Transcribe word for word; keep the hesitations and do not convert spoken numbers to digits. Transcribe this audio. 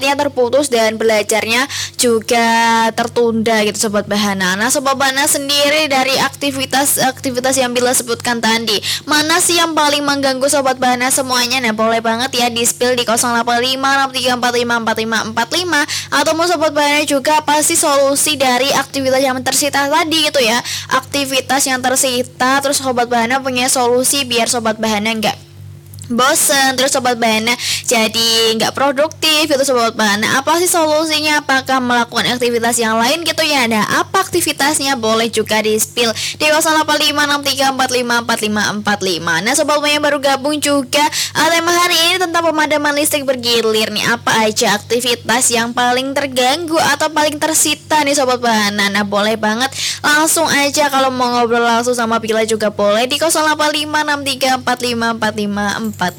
kuliahnya terputus dan belajarnya juga tertunda gitu Sobat Bahana. Nah Sobat Bahana sendiri dari aktivitas-aktivitas yang Bila sebutkan tadi, mana sih yang paling mengganggu Sobat Bahana semuanya? Nah boleh banget ya di spill di nol delapan lima enam tiga empat lima empat lima empat lima. Atau mau Sobat Bahana juga apa sih solusi dari aktivitas yang tersita tadi gitu ya. Aktivitas yang tersita, terus Sobat Bahana punya solusi biar Sobat Bahana enggak bosen, terus Sobat Bahana jadi nggak produktif itu Sobat Bahana. Apa sih solusinya? Apakah melakukan aktivitas yang lain gitu ya? Nah apa aktivitasnya? Boleh juga di spill di nol delapan lima enam tiga empat lima empat lima empat lima. Nah Sobat Bahana baru gabung juga, uh, tema hari ini tentang pemadaman listrik bergilir nih. Apa aja aktivitas yang paling terganggu atau paling tersita nih Sobat Bahana? Nah boleh banget langsung aja, kalau mau ngobrol langsung sama Bila juga boleh di nol delapan lima enam tiga empat lima empat lima empat